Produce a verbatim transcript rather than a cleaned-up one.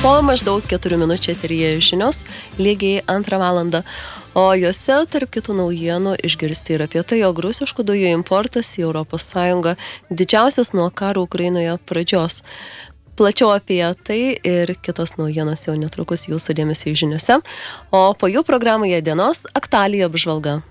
Po maždaug keturių minučių eteryje žinios, lygiai antrą valandą. O juose, tarp kitų naujienų, išgirsti ir apie tai, jog rusiškų dujų importas į Europos Sąjungą didžiausias nuo karo Ukrainoje pradžios. Plačiau apie tai ir kitos naujienos jau netrukus jūsų dėmesio žiniose. O po jų programoje dienos aktualijų apžvalga.